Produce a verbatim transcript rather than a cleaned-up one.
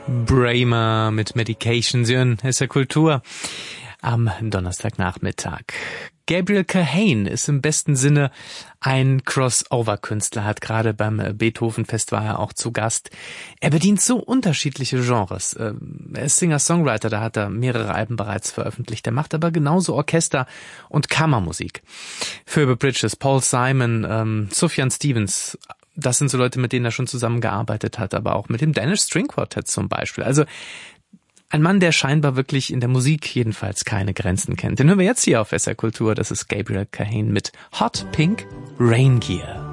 Bramer mit Medication. Sie hören S R Kultur am Donnerstagnachmittag. Gabriel Kahane ist im besten Sinne ein Crossover-Künstler, hat gerade beim Beethoven-Fest war er auch zu Gast. Er bedient so unterschiedliche Genres. Er ist Singer-Songwriter, da hat er mehrere Alben bereits veröffentlicht. Er macht aber genauso Orchester- und Kammermusik. Phoebe Bridges, Paul Simon, ähm, Sufjan Stevens, das sind so Leute, mit denen er schon zusammengearbeitet hat, aber auch mit dem Danish String Quartet zum Beispiel. Also ein Mann, der scheinbar wirklich in der Musik jedenfalls keine Grenzen kennt. Den hören wir jetzt hier auf S R Kultur. Das ist Gabriel Kahane mit Hot Pink Rain Gear.